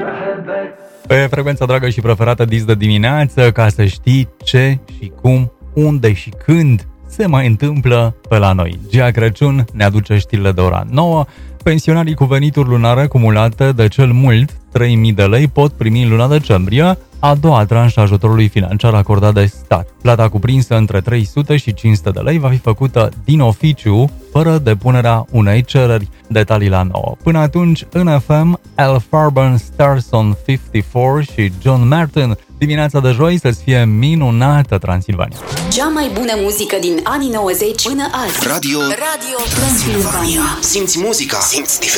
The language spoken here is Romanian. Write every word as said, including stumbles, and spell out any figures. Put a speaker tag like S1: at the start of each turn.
S1: Pe frecvența dragă și preferată dis de dimineață, ca să știi ce și cum, unde și când se mai întâmplă pe la noi. Gia Crăciun ne aduce știrile de ora nouă. Pensionarii cu venituri lunare acumulate de cel mult trei mii de lei pot primi în luna decembrie a doua tranșă a ajutorului financiar acordat de stat. Plata cuprinsă între trei sute și cinci sute de lei va fi făcută din oficiu, fără depunerea unei cereri. Detalii la nouă. Până atunci, în F M, Al Farben, Stars on cincizeci și patru și John Martin. Dimineața de joi să-ți fie minunată, Transilvania.
S2: Cea mai bună muzică din anii nouăzeci până azi.
S3: Radio, Radio Transilvania. Simți muzica, simți